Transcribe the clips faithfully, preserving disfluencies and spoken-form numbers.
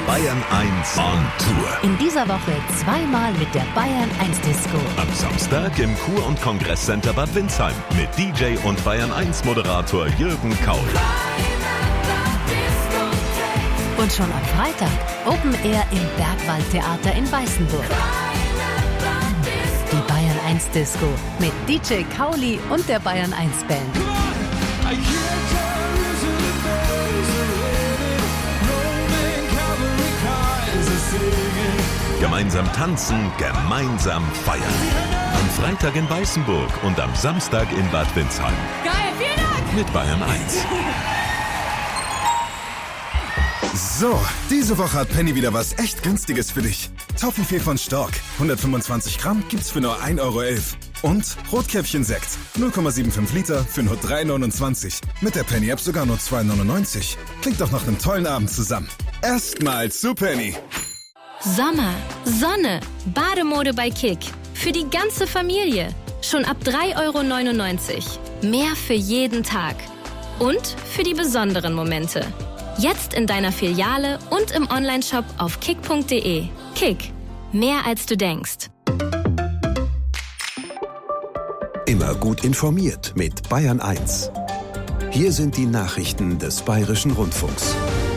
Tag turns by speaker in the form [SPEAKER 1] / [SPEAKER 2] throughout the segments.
[SPEAKER 1] Bayern eins on Tour.
[SPEAKER 2] In dieser Woche zweimal mit der Bayern eins Disco.
[SPEAKER 1] Am Samstag im Kur- und Kongresscenter Bad Windsheim mit D J und Bayern eins Moderator Jürgen Kaul.
[SPEAKER 2] Und schon am Freitag Open Air im Bergwaldtheater in Weißenburg. Die Bayern eins Disco mit D J Kauli und der Bayern eins Band.
[SPEAKER 1] Gemeinsam tanzen, gemeinsam feiern. Am Freitag in Weißenburg und am Samstag in Bad Windsheim.
[SPEAKER 3] Geil, vielen Dank!
[SPEAKER 1] Mit Bayern eins.
[SPEAKER 4] So, diese Woche hat Penny wieder was echt Günstiges für dich. Toffifee von Stork, hundertfünfundzwanzig Gramm, gibt's für nur ein Euro elf. Und Rotkäppchen-Sekt, null Komma fünfundsiebzig Liter für nur drei neunundzwanzig. Mit der Penny-App sogar nur zwei neunundneunzig. Klingt doch nach einem tollen Abend zusammen. Erstmal zu Penny.
[SPEAKER 5] Sommer, Sonne, Bademode bei Kick. Für die ganze Familie. Schon ab drei Euro neunundneunzig. Mehr für jeden Tag. Und für die besonderen Momente. Jetzt in deiner Filiale und im Onlineshop auf kick punkt de. Kick. Mehr als du denkst.
[SPEAKER 6] Immer gut informiert mit Bayern eins. Hier sind die Nachrichten des Bayerischen Rundfunks.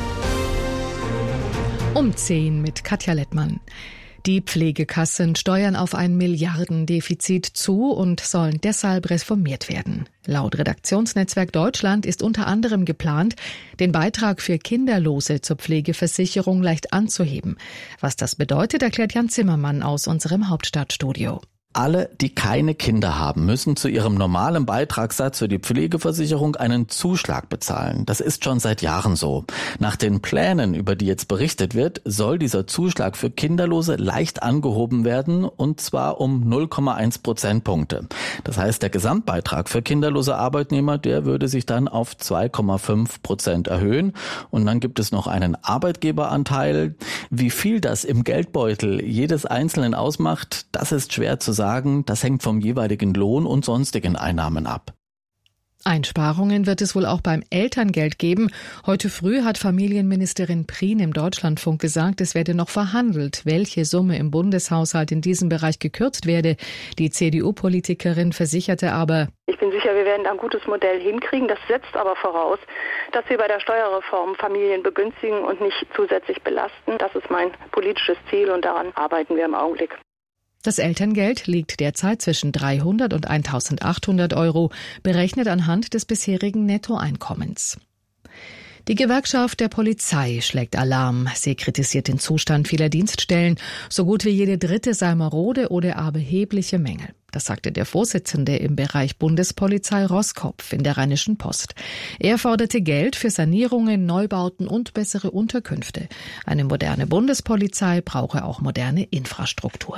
[SPEAKER 7] Um zehn mit Katja Lettmann. Die Pflegekassen steuern auf ein Milliardendefizit zu und sollen deshalb reformiert werden. Laut Redaktionsnetzwerk Deutschland ist unter anderem geplant, den Beitrag für Kinderlose zur Pflegeversicherung leicht anzuheben. Was das bedeutet, erklärt Jan Zimmermann aus unserem Hauptstadtstudio.
[SPEAKER 8] Alle, die keine Kinder haben, müssen zu ihrem normalen Beitragssatz für die Pflegeversicherung einen Zuschlag bezahlen. Das ist schon seit Jahren so. Nach den Plänen, über die jetzt berichtet wird, soll dieser Zuschlag für Kinderlose leicht angehoben werden, und zwar um null Komma eins Prozentpunkte. Das heißt, der Gesamtbeitrag für kinderlose Arbeitnehmer, der würde sich dann auf zwei Komma fünf Prozent erhöhen. Und dann gibt es noch einen Arbeitgeberanteil. Wie viel das im Geldbeutel jedes Einzelnen ausmacht, das ist schwer zu sagen. Sagen, das hängt vom jeweiligen Lohn und sonstigen Einnahmen ab.
[SPEAKER 7] Einsparungen wird es wohl auch beim Elterngeld geben. Heute früh hat Familienministerin Prien im Deutschlandfunk gesagt, es werde noch verhandelt, welche Summe im Bundeshaushalt in diesem Bereich gekürzt werde. Die C D U-Politikerin versicherte aber:
[SPEAKER 9] Ich bin sicher, wir werden ein gutes Modell hinkriegen. Das setzt aber voraus, dass wir bei der Steuerreform Familien begünstigen und nicht zusätzlich belasten. Das ist mein politisches Ziel und daran arbeiten wir im Augenblick.
[SPEAKER 7] Das Elterngeld liegt derzeit zwischen dreihundert und eintausendachthundert Euro, berechnet anhand des bisherigen Nettoeinkommens. Die Gewerkschaft der Polizei schlägt Alarm. Sie kritisiert den Zustand vieler Dienststellen. So gut wie jede dritte sei marode oder habe erhebliche Mängel. Das sagte der Vorsitzende im Bereich Bundespolizei Roskopf in der Rheinischen Post. Er forderte Geld für Sanierungen, Neubauten und bessere Unterkünfte. Eine moderne Bundespolizei brauche auch moderne Infrastruktur.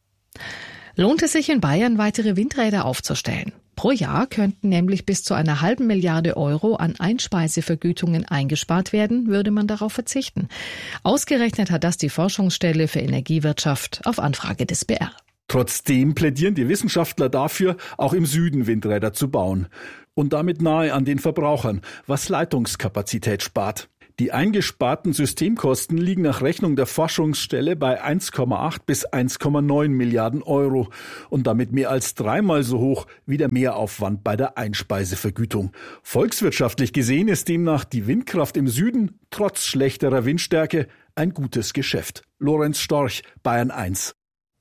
[SPEAKER 7] Lohnt es sich in Bayern, weitere Windräder aufzustellen? Pro Jahr könnten nämlich bis zu einer halben Milliarde Euro an Einspeisevergütungen eingespart werden, würde man darauf verzichten. Ausgerechnet hat das die Forschungsstelle für Energiewirtschaft auf Anfrage des B R.
[SPEAKER 10] Trotzdem plädieren die Wissenschaftler dafür, auch im Süden Windräder zu bauen. Und damit nahe an den Verbrauchern, was Leitungskapazität spart. Die eingesparten Systemkosten liegen nach Rechnung der Forschungsstelle bei eins Komma acht bis eins Komma neun Milliarden Euro und damit mehr als dreimal so hoch wie der Mehraufwand bei der Einspeisevergütung. Volkswirtschaftlich gesehen ist demnach die Windkraft im Süden trotz schlechterer Windstärke ein gutes Geschäft. Lorenz Storch, Bayern eins.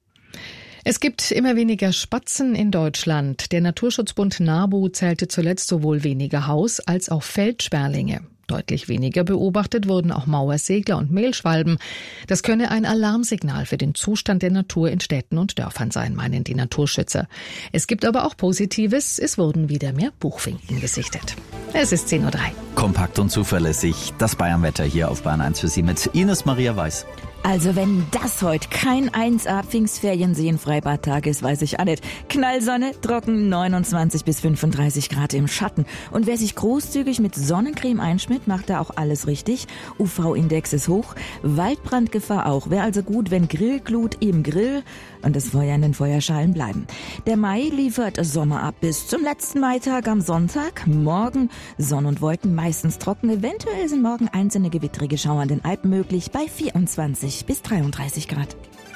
[SPEAKER 7] Es gibt immer weniger Spatzen in Deutschland. Der Naturschutzbund NABU zählte zuletzt sowohl weniger Haus- als auch Feldsperlinge. Deutlich weniger beobachtet wurden auch Mauersegler und Mehlschwalben. Das könne ein Alarmsignal für den Zustand der Natur in Städten und Dörfern sein, meinen die Naturschützer. Es gibt aber auch Positives. Es wurden wieder mehr Buchfinken gesichtet. Es ist zehn Uhr drei.
[SPEAKER 11] Kompakt und zuverlässig das Bayernwetter hier auf Bayern eins für Sie mit Ines Maria Weiß.
[SPEAKER 3] Also wenn das heute kein eins A Pfingstferien-Seen-Freibad-Tag ist, weiß ich auch nicht. Knallsonne, trocken, neunundzwanzig bis fünfunddreißig Grad im Schatten. Und wer sich großzügig mit Sonnencreme einschmiert, macht da auch alles richtig. U V-Index ist hoch, Waldbrandgefahr auch. Wäre also gut, wenn Grillglut im Grill und das Feuer in den Feuerschalen bleiben. Der Mai liefert Sommer ab bis zum letzten Maitag am Sonntag. Morgen Sonne und Wolken, meistens trocken. Eventuell sind morgen einzelne gewittrige Schauer an den Alpen möglich bei vierundzwanzig bis dreiunddreißig Grad.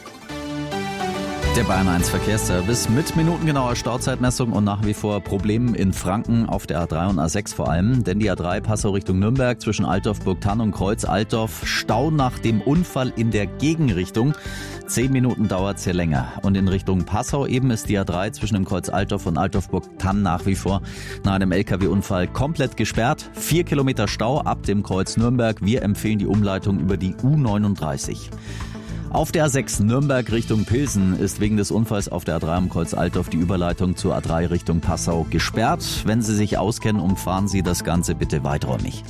[SPEAKER 11] Der Bayern eins Verkehrsservice mit minutengenauer Stauzeitmessung und nach wie vor Problemen in Franken auf der A drei und A sechs vor allem. Denn die A drei Passau Richtung Nürnberg zwischen Altdorf, Burgthann und Kreuz Altdorf. Stau nach dem Unfall in der Gegenrichtung. Zehn Minuten dauert's hier länger. Und in Richtung Passau eben ist die A drei zwischen dem Kreuz Altdorf und Altdorf-Burgthann nach wie vor nach einem L K W-Unfall komplett gesperrt. Vier Kilometer Stau ab dem Kreuz Nürnberg. Wir empfehlen die Umleitung über die U neununddreißig. Auf der A sechs Nürnberg Richtung Pilsen ist wegen des Unfalls auf der A drei am Kreuz Altdorf die Überleitung zur A drei Richtung Passau gesperrt. Wenn Sie sich auskennen, umfahren Sie das Ganze bitte weiträumig.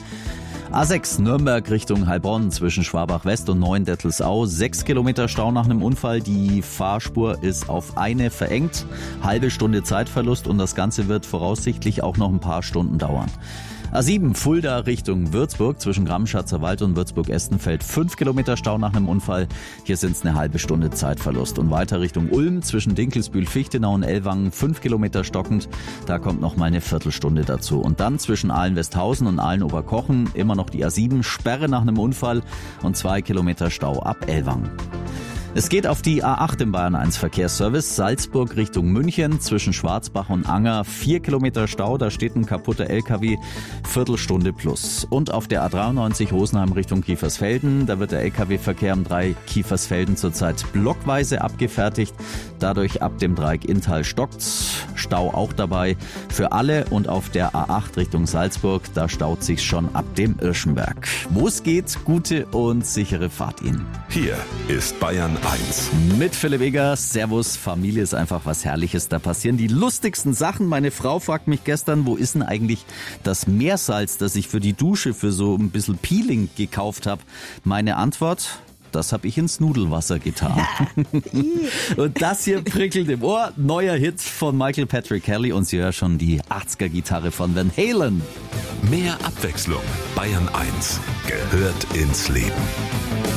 [SPEAKER 11] A sechs Nürnberg Richtung Heilbronn zwischen Schwabach West und Neuendettelsau. Sechs Kilometer Stau nach einem Unfall. Die Fahrspur ist auf eine verengt. Halbe Stunde Zeitverlust und das Ganze wird voraussichtlich auch noch ein paar Stunden dauern. A sieben Fulda Richtung Würzburg zwischen Gramm-Schatzer Wald und Würzburg-Estenfeld. Fünf Kilometer Stau nach einem Unfall. Hier sind es eine halbe Stunde Zeitverlust. Und weiter Richtung Ulm zwischen Dinkelsbühl-Fichtenau und Ellwangen. Fünf Kilometer stockend. Da kommt noch mal eine Viertelstunde dazu. Und dann zwischen Aalen-Westhausen und Aalen-Oberkochen immer noch die A sieben. Sperre nach einem Unfall und zwei Kilometer Stau ab Ellwangen. Es geht auf die A acht im Bayern eins Verkehrsservice. Salzburg Richtung München zwischen Schwarzbach und Anger. Vier Kilometer Stau, da steht ein kaputter L K W. Viertelstunde plus. Und auf der A dreiundneunzig Rosenheim Richtung Kiefersfelden. Da wird der L K W-Verkehr am Dreieck Kiefersfelden zurzeit blockweise abgefertigt. Dadurch ab dem Dreieck Inntal stockt's. Stau auch dabei für alle. Und auf der A acht Richtung Salzburg, da staut sich's schon ab dem Irschenberg. Wo es geht, gute und sichere Fahrt Ihnen.
[SPEAKER 1] Hier ist Bayern eins.
[SPEAKER 11] Mit Philipp Egers. Servus, Familie ist einfach was Herrliches. Da passieren die lustigsten Sachen. Meine Frau fragt mich gestern, wo ist denn eigentlich das Meersalz, das ich für die Dusche für so ein bisschen Peeling gekauft habe? Meine Antwort: Das habe ich ins Nudelwasser getan. Und das hier prickelt im Ohr. Neuer Hit von Michael Patrick Kelly und Sie hören schon die achtziger-Gitarre von Van Halen.
[SPEAKER 1] Mehr Abwechslung. Bayern eins gehört ins Leben.